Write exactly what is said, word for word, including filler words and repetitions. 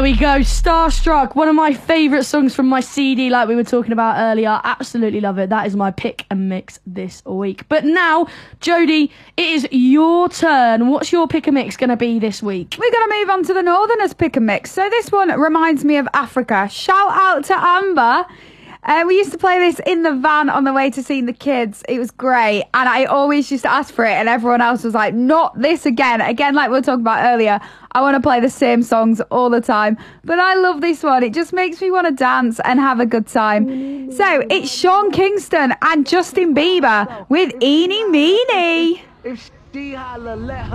we go. Starstruck, one of my favourite songs from my C D, like we were talking about earlier. Absolutely love it. That is my pick and mix this week. But now, Jodie, it is your turn. What's your pick and mix going to be this week? We're going to move on to the Northerners pick and mix. So this one reminds me of Africa. Shout out to Amber. Uh, we used to play this in the van on the way to seeing the kids. It was great. And I always used to ask for it. And everyone else was like, not this again. Again, like we were talking about earlier, I want to play the same songs all the time. But I love this one. It just makes me want to dance and have a good time. So it's Sean Kingston and Justin Bieber with Eenie Meenie.